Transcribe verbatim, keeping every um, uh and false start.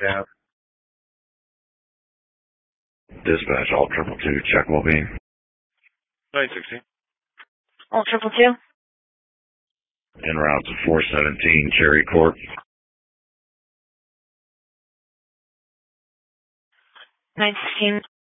Yeah. Dispatch, all triple two, check will be. nine sixteen. All triple two. En route to four seventeen Cherry Court. nine sixteen.